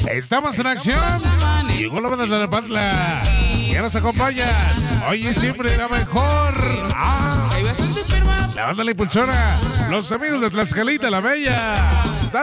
Estamos en acción. Llegó la banda de la Patla. Ya nos acompañan. Hoy y siempre la mejor. La banda La Impulsora. Los amigos de Tlaxcalita la Bella.